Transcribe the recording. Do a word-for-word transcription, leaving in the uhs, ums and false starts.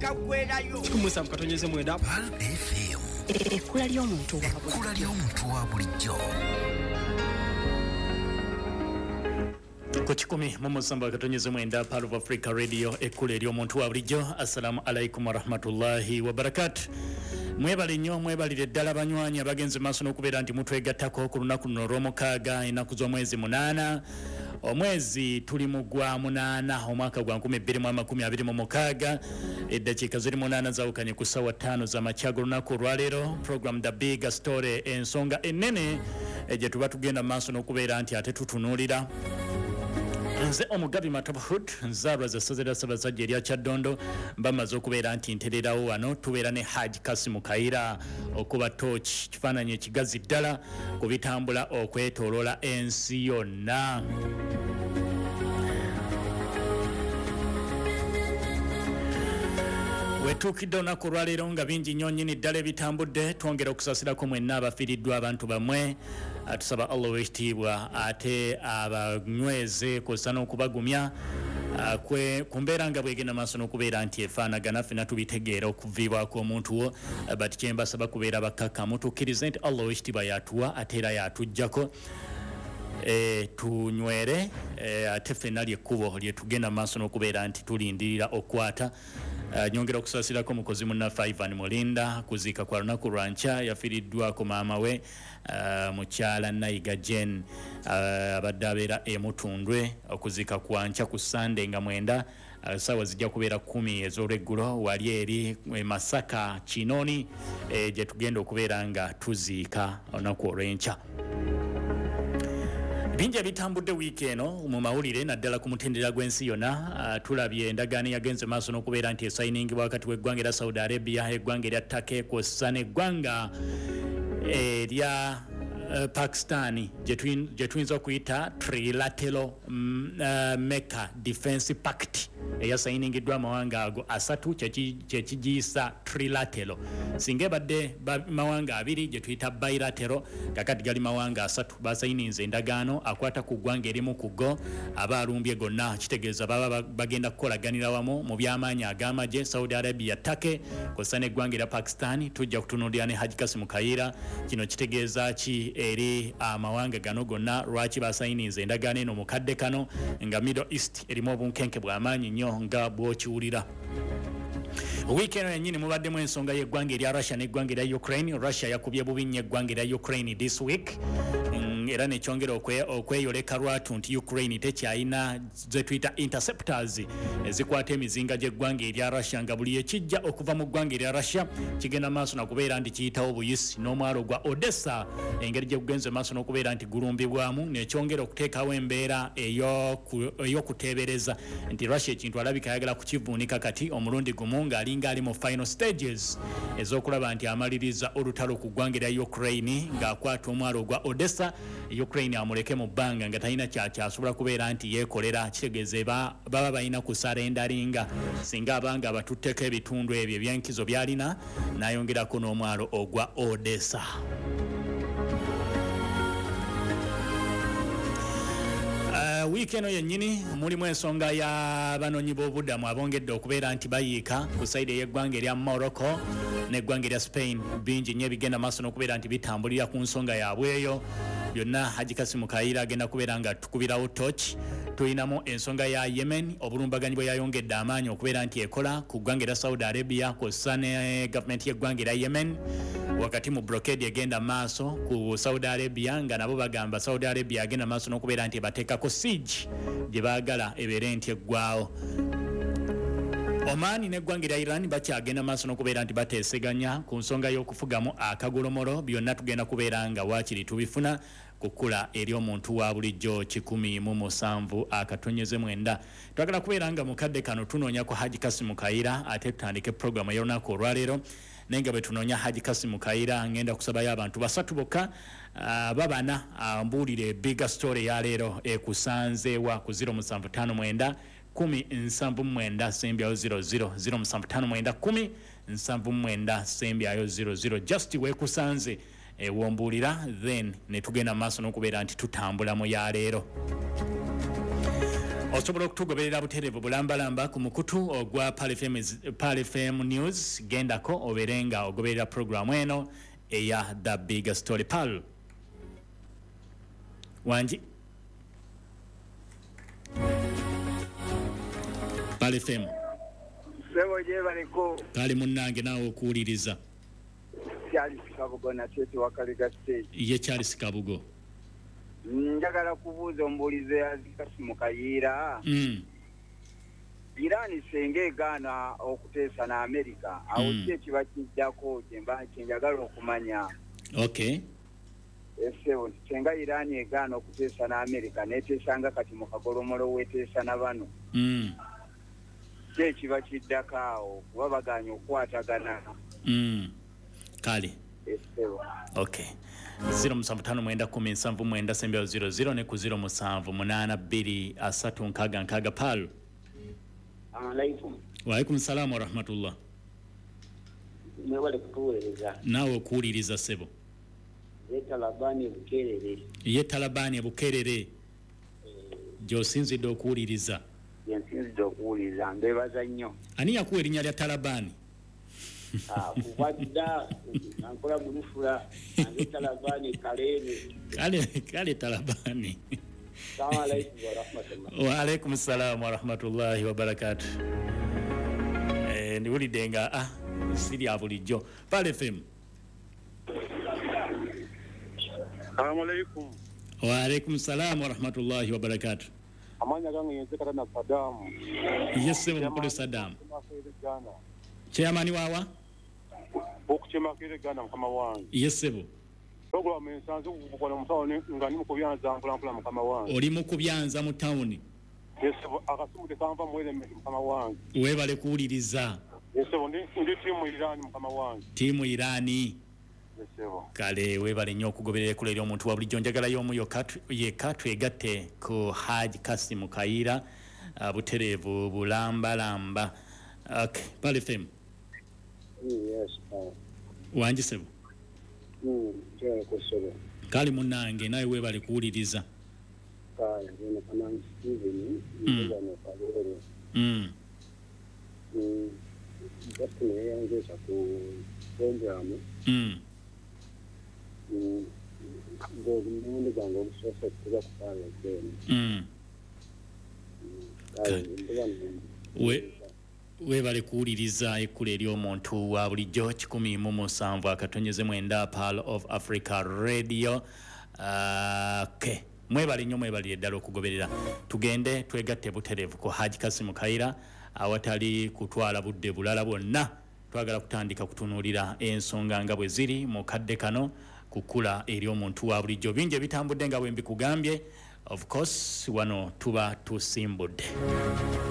kagwerayo tumusa mukatonyeze mwenda F M ekkula ly'omuntu ekkula ly'omuntu wa bulijjo ku kikumi mu musanvu akatonyeze mwenda Part of Africa Radio ekkula ery'omuntu wa bulijjo. Assalamu alaikum warahmatullahi wabarakatuh. Mwebale nnyo mwebalire ddala banywanyi abagenze maaso n'okubeera nti mutwegattako ku lunaku luno olw'omukaaga ennaku z'omwezi munaana omwezi tuli mu gwa munaana omwaka gwa nkumi bbiri mu amakumi abiri mu mukaaga eddakiika ziri munaana zawukanye ku ssaawa ttaano z'amakya g'olunaku olwaleero program The Big Story ensonga ennene gye tuba tugenda mu maaso n'okubeera nti ate tutunuulira. Nze omugabi Mataphood nzaalwa za ssaza lya Ssaabasajja erya Kyaddondo mbamaze okubeera nti ntererawo wano tubeera ne Haji Kasimu Kaira okuba tooki kifaananyi ekigazi ddala ku bitambula okwetooloola ensi yonna. Wetuukidde olunaku olwaleero nga bingi nnyo nnyini ddala ebitambudde twongera okusasirako mwenna abafiiriddwa abantu bamwe tusaba Allah w'ekitiibwa ate abanyweze kw'ossa n'okubagumya ku mbeera nga bwegenda maaso n'okubeera nti efaanagana ffenna tubitegeera okuviibwako omuntu wo bati kye mbasaba kubeera bakkakkamu tukkirize nti Allah w'ekitiibwa yatuwa ate era yatuggyako E, tunywere e, ate ffenna lyekkubo lyetugenda mu maaso n'okubeera nti tulindirira okwata. Uh, nyongera okusasirako mukozi munnaffe Ivan Mulinda kuziika kwa lunaku lwa nkya yafiiriddwako maama we uh, mukyala Nayiga Jane abadde uh, abeera emutundwe okuziika kwa nkya ku Sunday nga mwenda uh, ssaawa zijja kubeera kumi ez'olweggulo wali eri e Masaka Kinoni e, gye tugenda okubeera nga tuziika olunaku olw'enkya. Bingi ebitambudde wiiki eno mu mawulire naddala ku mutendera gw'ensi yonna. Uh, tulabye endagaano yagenze maaso n'okubeera nti esayiningibwa wakati w'eggwanga erya Saudi Arabia eggwanga erya Turkey kw'ossa n'eggwanga erya uh, Pakistan gye tuyinza okuyita Trilateral um, uh, Mecca Defence Pact eyasayiningiddwa amawanga ago asatu kyekigiyisa Trilateral. Singa ebadde mawanga abiri gye tuyita bilateral kakati gali mawanga asatu basayininze endagaano akwata ku ggwanga erimu ku go aba alumbye gonna kitegeeza baba bagenda kukolaganira wamu mu by'amaanyi ag'amagye Saudi Arabia Turkey kw'ossa n'eggwanga erya Pakistan. Tujja kutunuulira ne Haji Kasimu Kaira kino kitegeeza ki eri amawanga gano gonna lwaki basayininze endagaano eno mu kadde kano nga Middle East erimu obunkenke bw'amaanyi nnyo nga bw'okiwulira. Weekend yennyini mubaddemu ensonga y'eggwanga erya Russia n'eggwanga erya Ukraine. Russia yakubye bubi nnyo eggwanga erya Ukraine this week mm, era nekyongera okweyoleka lwatu nti Ukraine tekyalina ze tuyita interceptors ezikwata emizinga gy'eggwanga erya Russia nga buli ekijja okuva mu ggwanga erya Russia kigenda maaso nakubeera nti kiyitawo buyisi n'omwalo gwa Odessa engeri gye gugenze maaso n'okubeera nti gulumbibwamu nekyongera okuteekawo embeera ey'okuteebereza nti Russia ekintu alabika ayagala kukivuunika kati omulundi gumu ng'ali nga ali mu final stages ez'okulaba nti amaliriza olutalo ku ggwanga erya Ukraine ng'akwata omwalo ogwa Odessa. Ukraine amuleke mu bbanga nga talina kyakyasobola kubeera nti yeekolera kitegeeze baba balina kusarendalinga singa abanga abatutteko ebitundu ebyo ebyenkizo byalina n'ayongerako n'omwalo ogwa Odessa. Uh, weekend yennyini mulimu ensonga y'abanoonyi b'obuddamu abongedde okubeera nti bayiika ku sayidi y'eggwanga erya Morocco n'eggwanga erya Spain. Bingi nnyo ebigenda maaso n'okubeera nti bitambulira ku nsonga yaabwe eyo byonna. Haji Kasimu Kaira agenda kubeera nga tukubirawo tochi. Tuyinamu ensonga ya Yemen obulumbaganyi bwe yayongedde amaanyi okubeera nti ekola ku ggwanga erya Saudi Arabia kw'ossa ne gavumenti y'eggwanga erya Yemen wakati mu blockade egenda maaso ku Saudi Arabia nga nabo bagamba Saudi Arabia agenda maaso n'okubeera nti bateekako siege gye baagala ebeere nti eggwawo. Oman n'eggwanga erya Iran bakyagenda maaso n'okubeera nti bateeseganya ku nsonga y'okufugamu akagolomolo. Byonna tugenda kubeera nga waakiri tubifuna kukula eri omuntu wa bulijjo kikumi mu musanvu akatonyeze mwenda. Twagala kubeera nga mukadde kano tunoonya ku Haji Kasimu Kaira ate tutandike programu y'olunaku olwaleero nenga bwe tunoonya Haji Kasimu Kaira ngenda kusabayo abantu basatu bokka uh, babana uh, mbuulire bigger story ya leero ekusanzeewa ku zero seven five nine kumi nsanvu mwenda sembyayo zero zero zero musanvu ttaano mwenda kumi nsanvu mwenda sembyayo zero zero just wekusanze e wombulira then ne tugenda maaso n'okubeera nti tutambula mu ya leero. osobola okutugoberera butereevu bulambalamba ku mukutu ogwa Pal F M News. Gendako oberenga ogoberera programu eno eya The Big Story. Pal Wanji Pal F M Sebo je baliko kali munnange nawe okuwuliriza Charles Kabugo na Tete Wakalega State. Ye Charles Kabugo njagala kubuuza ombulize azikasi mukayira mm. Irani senge gana okuteesa na America awo mm. kye kiba kiddako jemba njagala okumanya. Okay. Esebo senga Irani egana okuteesa na America neteesanga kati mu kagolomolo weteesa na bano mm. kye kiba kiddakaawo kuba baganya okwatagana mm. Kale esebo. Okay. zero musanvu tano mwenda kumi nsanvu mwenda sembero zero zero ne ku zero musanvu munana bbiri asatu nkaaga nkaaga. Pal Alaikum. Wa alaikum salaam wa rahmatullah. Mwewale kutuweereza. Nawe okuwuliriza sebo. Ye Talabani Bukerere. Ye Talabani Bukerere. Gy'osinzidde okuwuliriza. Ye nsinzidde okuwuliriza mbeebaza nnyo. Ani yakuwa erinnya lya Talabani? Ah, kuwadda nankola mulufula nange Talabani Kalene. Kale kale Talabani. Assalamu alaikum wa rahmatullah. Wa alaikum salaam wa rahmatullahi wa barakatuh. Eh ndiwulidde nga ah siri abulijjo. Pal F M. Assalamu alaikum. Wa alaikum salaam wa rahmatullahi wa barakatuh. Amanya gange yenze kata na Saddam. Yese mukulu Saddam. Chairman wawa? Okuchema kire Ghana mukama wange. Yesebo. Program ensanze kukola musawone ngani mu kubyanza mpula mpula mukama wange. Oli mu kubyanza mu town. Yesebo akasumu de kanva mwele mukama wange. Webale kuwuliriza. Yesebo ndi ndi timu Iran mukama wange. Timu Irani. Yesebo. Kale webale nnyo okugoberera kulera omuntu wa bulijjo njagala y'omu katu ye katu egatte ku Haji Kasim Kaira butereevu bulambalamba. Okay, Pal F M. Yes. Wanjisebo. Mm, je kusoro. Kali munange nawe webale kuwuliriza. Kale ne kana Steven Mm. ne kalero. Mm. Mm. Just ne yange chaku program. Mm. Mm. Ngo ndi gango kusosa kuza kupala tena. Mm. Kale ndibana. We webale kuwuliriza ekkulu ery'omuntu wa bulijjo kikumi mu musanvu akatonyeze mwenda Pearl of Africa Radio. Uh, okay. Mwebale nnyo mwebalire ddala okugoberera. Tugende twegatte butereevu ku Haji Kasim Kaira awatali kutwala budde bulala bwonna. Twagala kutandika kutunuulira ensonga nga bwe ziri mu kadde kano kukula ery'omuntu wa bulijjo. Bingi ebitambudde nga bwe mbikugambye. Of course wano tuba tusimbudde.